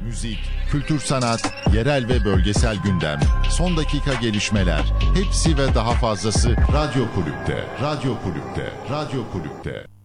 müzik, kültür sanat, yerel ve bölgesel gündem, son dakika gelişmeler, hepsi ve daha fazlası Radyo Kulüp'te. Radyo Kulüp'te. Radyo Kulüp'te.